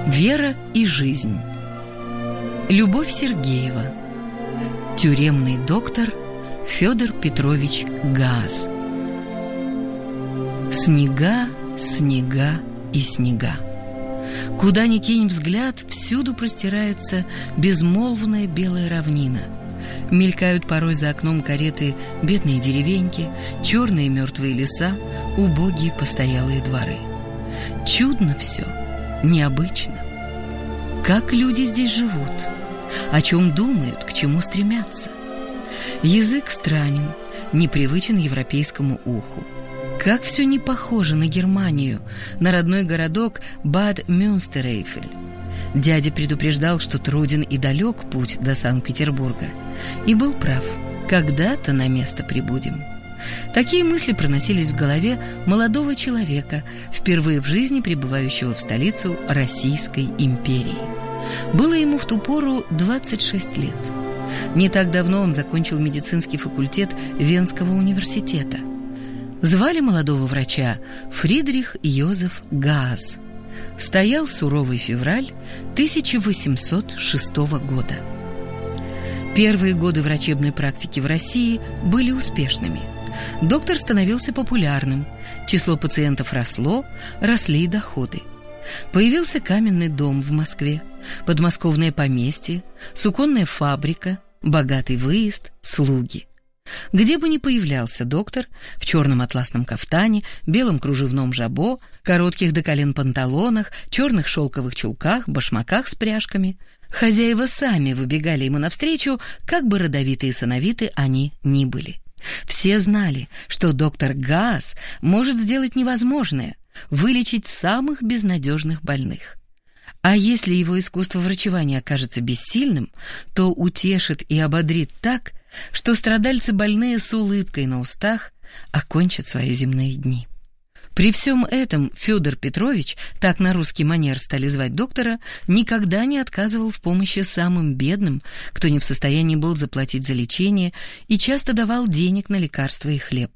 Вера и жизнь. Любовь Сергеева. Тюремный доктор Федор Петрович Гааз. Снега, снега и снега. Куда ни кинь взгляд, всюду простирается безмолвная белая равнина. Мелькают порой за окном кареты бедные деревеньки, черные мертвые леса, убогие постоялые дворы. Чудно все, необычно. Как люди здесь живут? О чем думают, к чему стремятся? Язык странен, непривычен европейскому уху. Как все не похоже на Германию, на родной городок Бад Мюнстерэйфель. Дядя предупреждал, что труден и далек путь до Санкт-Петербурга. И был прав. Когда-то на место прибудем. Такие мысли проносились в голове молодого человека, впервые в жизни прибывающего в столицу Российской империи. Было ему в ту пору 26 лет. Не так давно он закончил медицинский факультет Венского университета. Звали молодого врача Фридрих Йозеф Гааз. Стоял суровый февраль 1806 года. Первые годы врачебной практики в России были успешными. Доктор становился популярным, число пациентов росло, росли и доходы. Появился каменный дом в Москве, подмосковное поместье, суконная фабрика, богатый выезд, слуги. Где бы ни появлялся доктор, в черном атласном кафтане, белом кружевном жабо, коротких до колен панталонах, черных шелковых чулках, башмаках с пряжками, хозяева сами выбегали ему навстречу, как бы родовитые и сановиты они ни были. Все знали, что доктор Гааз может сделать невозможное — вылечить самых безнадежных больных. А если его искусство врачевания окажется бессильным, то утешит и ободрит так, что страдальцы, больные с улыбкой на устах, окончат свои земные дни. При всем этом Федор Петрович, так на русский манер стали звать доктора, никогда не отказывал в помощи самым бедным, кто не в состоянии был заплатить за лечение, и часто давал денег на лекарства и хлеб.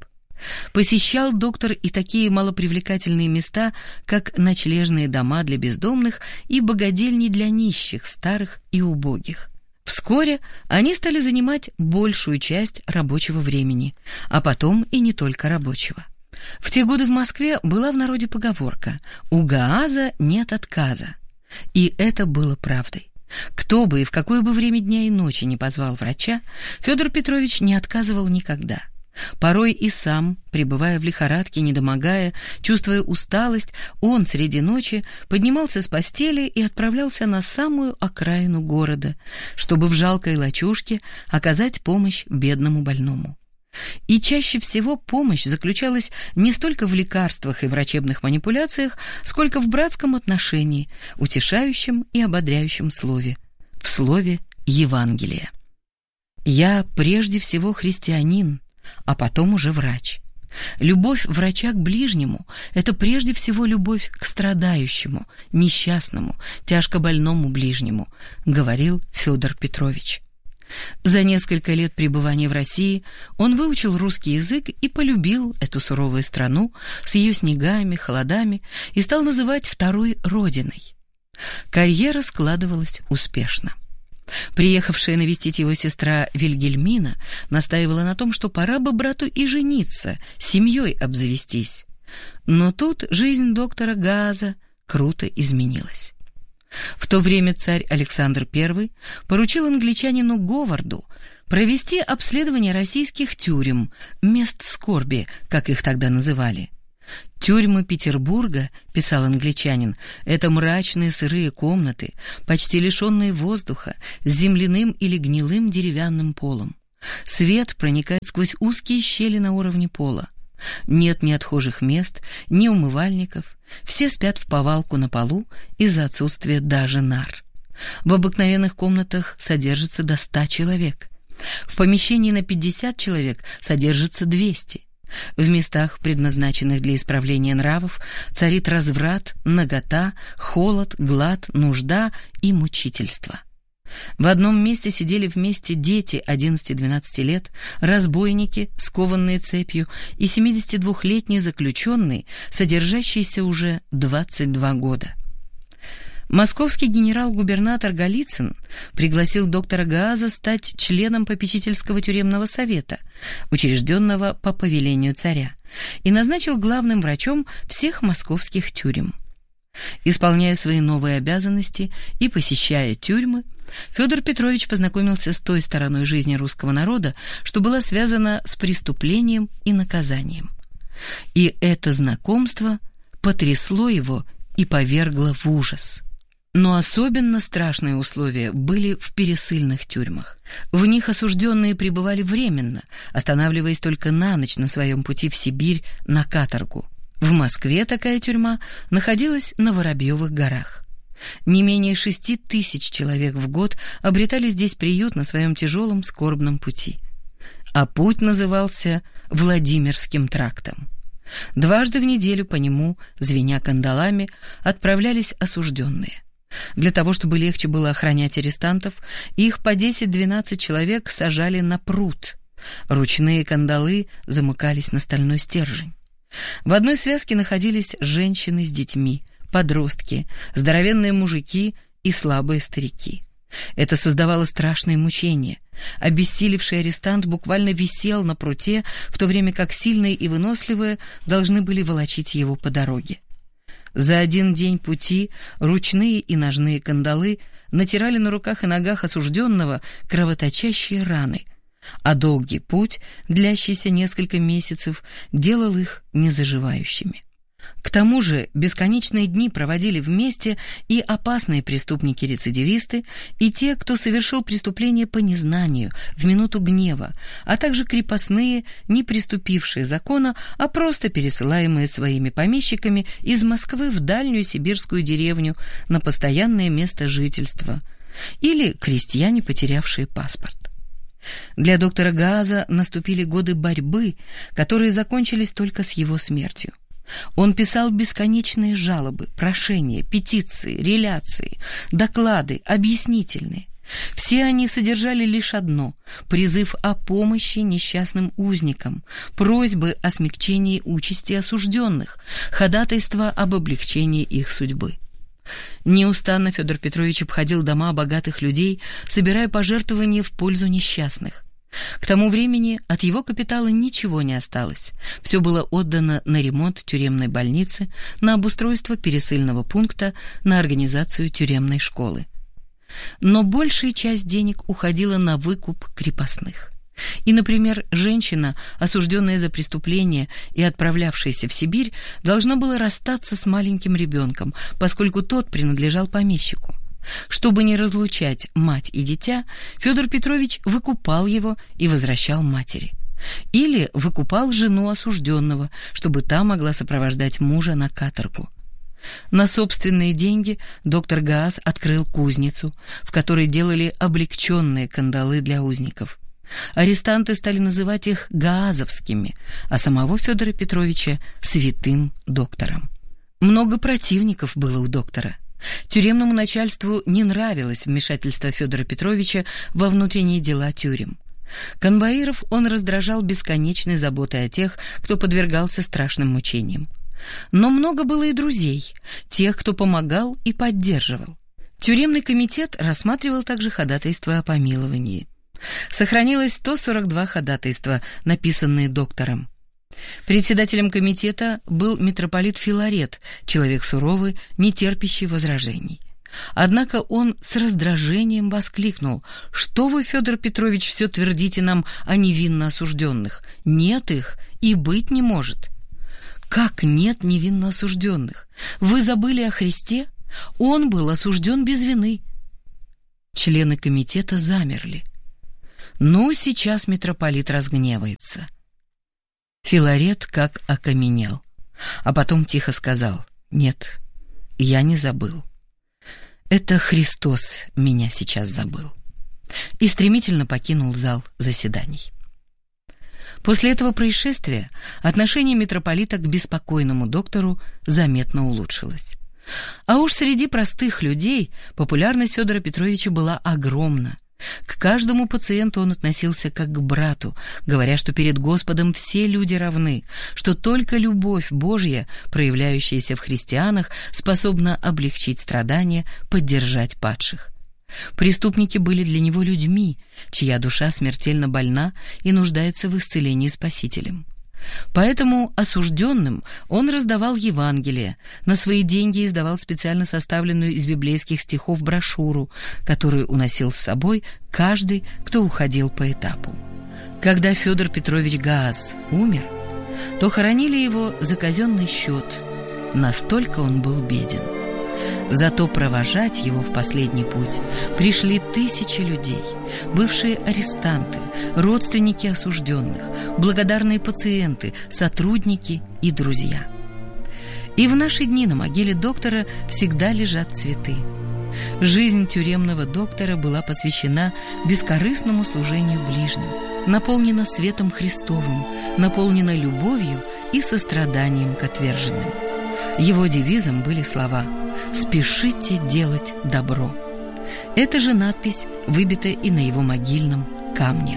Посещал доктор и такие малопривлекательные места, как ночлежные дома для бездомных и богадельни для нищих, старых и убогих. Вскоре они стали занимать большую часть рабочего времени, а потом и не только рабочего. В те годы в Москве была в народе поговорка «У Гааза нет отказа». И это было правдой. Кто бы и в какое бы время дня и ночи не позвал врача, Федор Петрович не отказывал никогда. Порой и сам, пребывая в лихорадке, недомогая, чувствуя усталость, он среди ночи поднимался с постели и отправлялся на самую окраину города, чтобы в жалкой лачужке оказать помощь бедному больному. И чаще всего помощь заключалась не столько в лекарствах и врачебных манипуляциях, сколько в братском отношении, утешающем и ободряющем слове, в слове Евангелия. «Я прежде всего христианин, а потом уже врач. Любовь врача к ближнему — это прежде всего любовь к страдающему, несчастному, тяжко больному ближнему», — говорил Федор Петрович. За несколько лет пребывания в России он выучил русский язык и полюбил эту суровую страну с ее снегами, холодами и стал называть второй родиной. Карьера складывалась успешно. Приехавшая навестить его сестра Вильгельмина настаивала на том, что пора бы брату и жениться, семьей обзавестись. Но тут жизнь доктора Гааза круто изменилась. В то время царь Александр I поручил англичанину Говарду провести обследование российских тюрем, мест скорби, как их тогда называли. «Тюрьмы Петербурга, — писал англичанин, — это мрачные сырые комнаты, почти лишенные воздуха, с земляным или гнилым деревянным полом. Свет проникает сквозь узкие щели на уровне пола. Нет ни отхожих мест, ни умывальников. Все спят в повалку на полу из-за отсутствия даже нар. В обыкновенных комнатах содержится до 100 человек. В помещении на 50 человек содержится 200. В местах, предназначенных для исправления нравов, царит разврат, нагота, холод, глад, нужда и мучительство. В одном месте сидели вместе дети 11-12 лет, разбойники, скованные цепью, и 72-летний заключенный, содержащийся уже 22 года. Московский генерал-губернатор Голицын пригласил доктора Гааза стать членом попечительского тюремного совета, учрежденного по повелению царя, и назначил главным врачом всех московских тюрем. Исполняя свои новые обязанности и посещая тюрьмы, Федор Петрович познакомился с той стороной жизни русского народа, что была связана с преступлением и наказанием. И это знакомство потрясло его и повергло в ужас. Но особенно страшные условия были в пересыльных тюрьмах. В них осужденные пребывали временно, останавливаясь только на ночь на своем пути в Сибирь на каторгу. В Москве такая тюрьма находилась на Воробьевых горах. Не менее 6 тысяч человек в год обретали здесь приют на своем тяжелом скорбном пути. А путь назывался Владимирским трактом. Дважды в неделю по нему, звеня кандалами, отправлялись осужденные. Для того, чтобы легче было охранять арестантов, их по 10-12 человек сажали на прут. Ручные кандалы замыкались на стальной стержень. В одной связке находились женщины с детьми, подростки, здоровенные мужики и слабые старики. Это создавало страшные мучения. Обессилевший арестант буквально висел на пруте, в то время как сильные и выносливые должны были волочить его по дороге. За один день пути ручные и ножные кандалы натирали на руках и ногах осужденного кровоточащие раны, а долгий путь, длящийся несколько месяцев, делал их незаживающими. К тому же бесконечные дни проводили вместе и опасные преступники-рецидивисты, и те, кто совершил преступление по незнанию, в минуту гнева, а также крепостные, не приступившие закона, а просто пересылаемые своими помещиками из Москвы в дальнюю сибирскую деревню на постоянное место жительства, или крестьяне, потерявшие паспорт. Для доктора Гааза наступили годы борьбы, которые закончились только с его смертью. Он писал бесконечные жалобы, прошения, петиции, реляции, доклады, объяснительные. Все они содержали лишь одно – призыв о помощи несчастным узникам, просьбы о смягчении участи осужденных, ходатайство об облегчении их судьбы. Неустанно Федор Петрович обходил дома богатых людей, собирая пожертвования в пользу несчастных. К тому времени от его капитала ничего не осталось. Все было отдано на ремонт тюремной больницы, на обустройство пересыльного пункта, на организацию тюремной школы. Но большая часть денег уходила на выкуп крепостных. И, например, женщина, осужденная за преступление и отправлявшаяся в Сибирь, должна была расстаться с маленьким ребенком, поскольку тот принадлежал помещику. Чтобы не разлучать мать и дитя, Федор Петрович выкупал его и возвращал матери. Или выкупал жену осужденного, чтобы та могла сопровождать мужа на каторгу. На собственные деньги доктор Гааз открыл кузницу, в которой делали облегченные кандалы для узников. Арестанты стали называть их гаазовскими, а самого Федора Петровича святым доктором. Много противников было у доктора. Тюремному начальству не нравилось вмешательство Федора Петровича во внутренние дела тюрем. Конвоиров он раздражал бесконечной заботой о тех, кто подвергался страшным мучениям. Но много было и друзей, тех, кто помогал и поддерживал. Тюремный комитет рассматривал также ходатайства о помиловании. Сохранилось 142 ходатайства, написанные доктором. Председателем комитета был митрополит Филарет, человек суровый, не терпящий возражений. Однако он с раздражением воскликнул: «Что вы, Федор Петрович, все твердите нам о невинно осужденных? Нет их и быть не может». «Как нет невинно осужденных? Вы забыли о Христе? Он был осужден без вины». Члены комитета замерли. Ну, сейчас митрополит разгневается. Филарет как окаменел, а потом тихо сказал: «Нет, я не забыл. Это Христос меня сейчас забыл». И стремительно покинул зал заседаний. После этого происшествия отношение митрополита к беспокойному доктору заметно улучшилось. А уж среди простых людей популярность Федора Петровича была огромна. К каждому пациенту он относился как к брату, говоря, что перед Господом все люди равны, что только любовь Божья, проявляющаяся в христианах, способна облегчить страдания, поддержать падших. Преступники были для него людьми, чья душа смертельно больна и нуждается в исцелении Спасителем. Поэтому осужденным он раздавал Евангелие, на свои деньги издавал специально составленную из библейских стихов брошюру, которую уносил с собой каждый, кто уходил по этапу. Когда Федор Петрович Гааз умер, то хоронили его за казенный счет, настолько он был беден. Зато провожать его в последний путь пришли тысячи людей, бывшие арестанты, родственники осужденных, благодарные пациенты, сотрудники и друзья. И в наши дни на могиле доктора всегда лежат цветы. Жизнь тюремного доктора была посвящена бескорыстному служению ближним, наполнена светом Христовым, наполнена любовью и состраданием к отверженным. Его девизом были слова «Спешите делать добро». Эта же надпись выбита и на его могильном камне.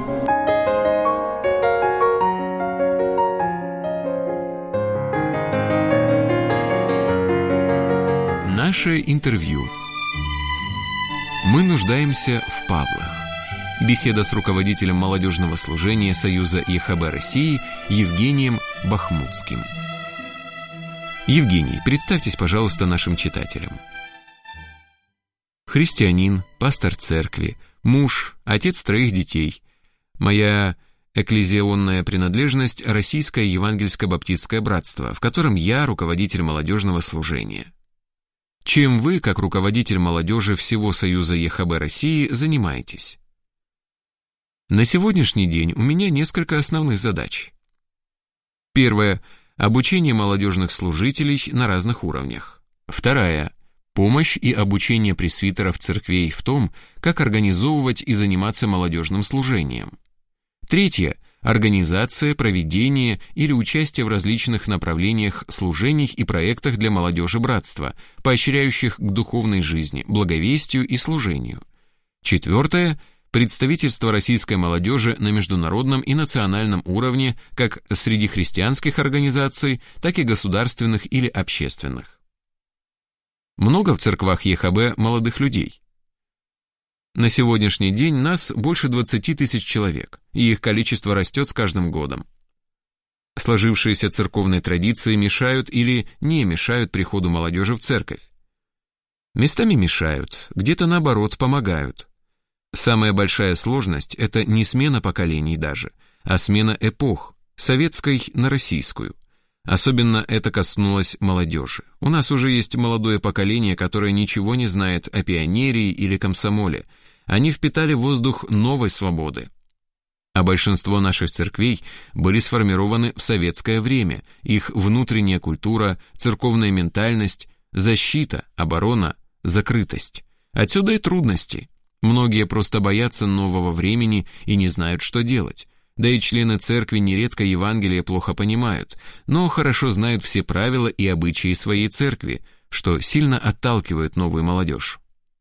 Наше интервью. Мы нуждаемся в Павлах. Беседа с руководителем молодежного служения Союза ЕХБ России Евгением Бахмутским. Евгений, представьтесь, пожалуйста, нашим читателям. Христианин, пастор церкви, муж, отец 3 детей. Моя экклезионная принадлежность – Российское евангельско-баптистское братство, в котором я руководитель молодежного служения. Чем вы, как руководитель молодежи всего Союза ЕХБ России, занимаетесь? На сегодняшний день у меня несколько основных задач. Первое – обучение молодежных служителей на разных уровнях. Вторая – помощь и обучение пресвитеров церквей в том, как организовывать и заниматься молодежным служением. Третье – организация, проведение или участие в различных направлениях служений и проектах для молодежи братства, поощряющих к духовной жизни, благовестию и служению. Четвертое – представительство российской молодежи на международном и национальном уровне как среди христианских организаций, так и государственных или общественных. Много в церквах ЕХБ молодых людей. На сегодняшний день нас больше 20 тысяч человек, и их количество растет с каждым годом. Сложившиеся церковные традиции мешают или не мешают приходу молодежи в церковь. Местами мешают, где-то наоборот помогают. Самая большая сложность – это не смена поколений даже, а смена эпох, советской на российскую. Особенно это коснулось молодежи. У нас уже есть молодое поколение, которое ничего не знает о пионерии или комсомоле. Они впитали воздух новой свободы. А большинство наших церквей были сформированы в советское время. Их внутренняя культура, церковная ментальность, защита, оборона, закрытость. Отсюда и трудности. Многие просто боятся нового времени и не знают, что делать. Да и члены церкви нередко Евангелие плохо понимают, но хорошо знают все правила и обычаи своей церкви, что сильно отталкивает новую молодежь.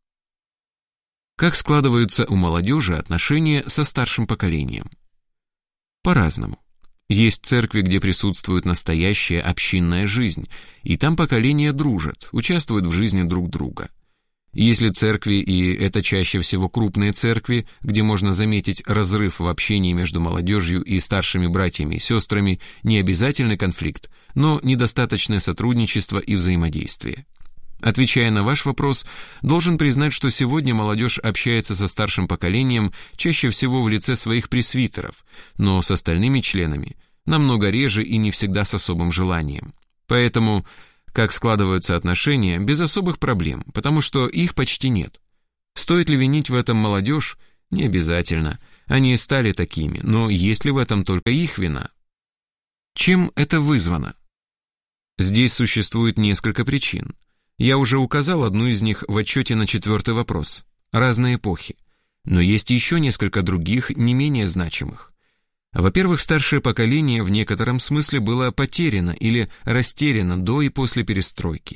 Как складываются у молодежи отношения со старшим поколением? По-разному. Есть церкви, где присутствует настоящая общинная жизнь, и там поколения дружат, участвуют в жизни друг друга. Если церкви, и это чаще всего крупные церкви, где можно заметить разрыв в общении между молодежью и старшими братьями и сестрами, не обязательный конфликт, но недостаточное сотрудничество и взаимодействие. Отвечая на ваш вопрос, должен признать, что сегодня молодежь общается со старшим поколением чаще всего в лице своих пресвитеров, но с остальными членами намного реже и не всегда с особым желанием. Поэтому как складываются отношения, без особых проблем, потому что их почти нет. Стоит ли винить в этом молодежь? Не обязательно. Они и стали такими, но есть ли в этом только их вина? Чем это вызвано? Здесь существует несколько причин. Я уже указал одну из них в отчете на 4-й вопрос. Разные эпохи. Но есть еще несколько других, не менее значимых. Во-первых, старшее поколение в некотором смысле было потеряно или растеряно до и после перестройки.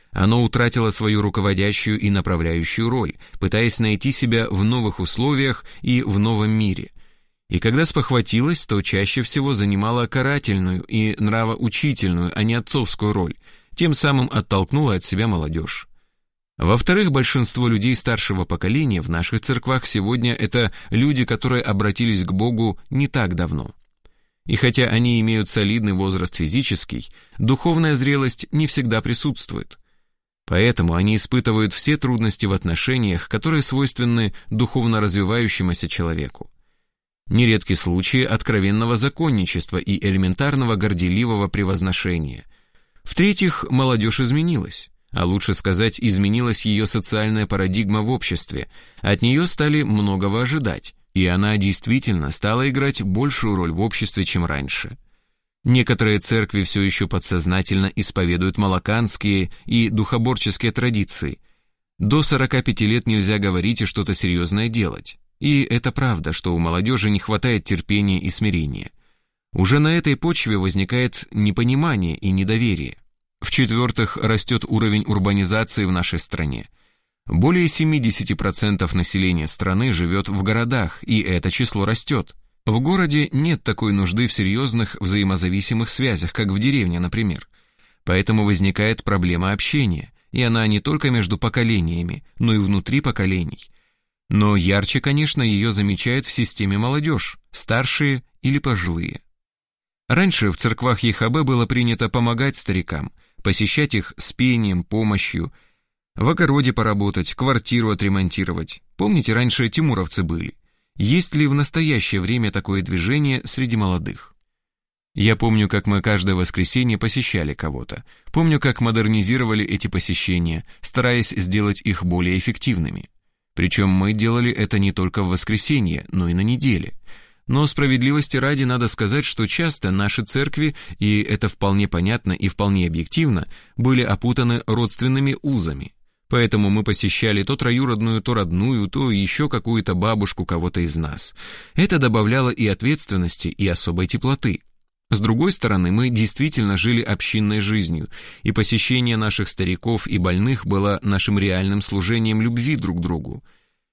Оно утратило свою руководящую и направляющую роль, пытаясь найти себя в новых условиях и в новом мире. И когда спохватилось, то чаще всего занимало карательную и нравоучительную, а не отцовскую роль, тем самым оттолкнуло от себя молодежь. Во-вторых, большинство людей старшего поколения в наших церквах сегодня это люди, которые обратились к Богу не так давно. И хотя они имеют солидный возраст физический, духовная зрелость не всегда присутствует. Поэтому они испытывают все трудности в отношениях, которые свойственны духовно развивающемуся человеку. Нередки случаи откровенного законничества и элементарного горделивого превозношения. В-третьих, молодежь изменилась. А лучше сказать, изменилась ее социальная парадигма в обществе, от нее стали многого ожидать, и она действительно стала играть большую роль в обществе, чем раньше. Некоторые церкви все еще подсознательно исповедуют молоканские и духоборческие традиции. До 45 лет нельзя говорить и что-то серьезное делать. И это правда, что у молодежи не хватает терпения и смирения. Уже на этой почве возникает непонимание и недоверие. В-четвертых, растет уровень урбанизации в нашей стране. Более 70% населения страны живет в городах, и это число растет. В городе нет такой нужды в серьезных взаимозависимых связях, как в деревне, например. Поэтому возникает проблема общения, и она не только между поколениями, но и внутри поколений. Но ярче, конечно, ее замечают в системе молодежь, старшие или пожилые. Раньше в церквах ЕХБ было принято помогать старикам, посещать их с пением, помощью, в огороде поработать, квартиру отремонтировать. Помните, раньше тимуровцы были? Есть ли в настоящее время такое движение среди молодых? Я помню, как мы каждое воскресенье посещали кого-то. Помню, как модернизировали эти посещения, стараясь сделать их более эффективными. Причем мы делали это не только в воскресенье, но и на неделе. Но справедливости ради надо сказать, что часто наши церкви, и это вполне понятно и вполне объективно, были опутаны родственными узами. Поэтому мы посещали то троюродную, то родную, то еще какую-то бабушку кого-то из нас. Это добавляло и ответственности, и особой теплоты. С другой стороны, мы действительно жили общинной жизнью, и посещение наших стариков и больных было нашим реальным служением любви друг к другу.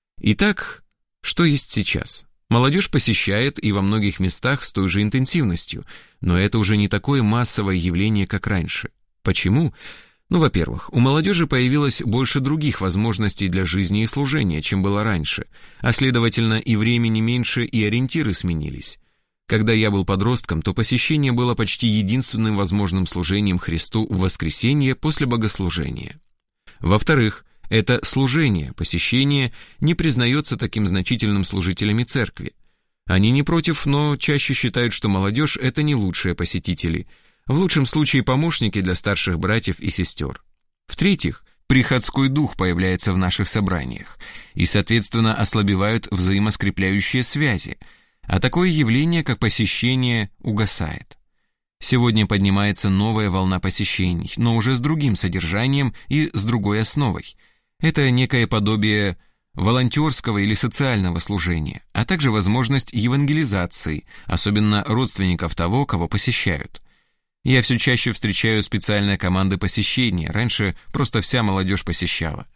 Итак, что есть сейчас? Молодежь посещает и во многих местах с той же интенсивностью, но это уже не такое массовое явление, как раньше. Почему? Во-первых, у молодежи появилось больше других возможностей для жизни и служения, чем было раньше, а следовательно и времени меньше, и ориентиры сменились. Когда я был подростком, то посещение было почти единственным возможным служением Христу в воскресенье после богослужения. Во-вторых, это служение, посещение не признается таким значительным служителями церкви. Они не против, но чаще считают, что молодежь – это не лучшие посетители, в лучшем случае помощники для старших братьев и сестер. В-третьих, приходской дух появляется в наших собраниях, и, соответственно, ослабевают взаимоскрепляющие связи, а такое явление, как посещение, угасает. Сегодня поднимается новая волна посещений, но уже с другим содержанием и с другой основой. Это некое подобие волонтерского или социального служения, а также возможность евангелизации, особенно родственников того, кого посещают. Я все чаще встречаю специальные команды посещения, раньше просто вся молодежь посещала.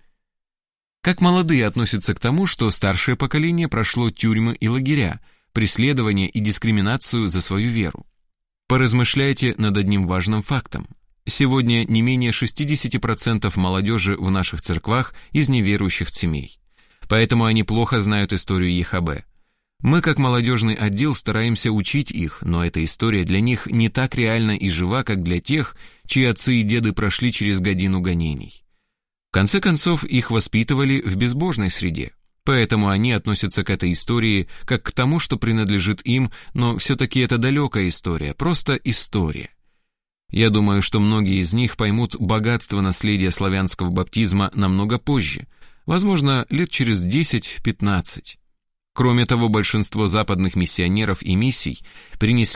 Как молодые относятся к тому, что старшее поколение прошло тюрьмы и лагеря, преследование и дискриминацию за свою веру? Поразмышляйте над одним важным фактом. Сегодня не менее 60% молодежи в наших церквах из неверующих семей. Поэтому они плохо знают историю ЕХБ. Мы, как молодежный отдел, стараемся учить их, но эта история для них не так реальна и жива, как для тех, чьи отцы и деды прошли через годину гонений. В конце концов, их воспитывали в безбожной среде. Поэтому они относятся к этой истории как к тому, что принадлежит им, но все-таки это далекая история, просто история. Я думаю, что многие из них поймут богатство наследия славянского баптизма намного позже, возможно, лет через 10-15. Кроме того, большинство западных миссионеров и миссий принесли